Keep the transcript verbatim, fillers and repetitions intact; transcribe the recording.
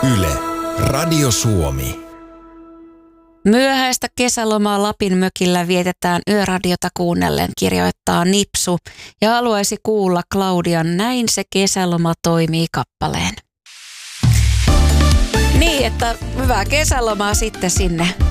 Yle, Radio Suomi. Myöhäistä kesälomaa Lapin mökillä vietetään yöradiota kuunnellen, kirjoittaa Nipsu ja haluaisi kuulla Claudian Näin se kesäloma toimii -kappaleen. Niin, että hyvää kesälomaa sitten sinne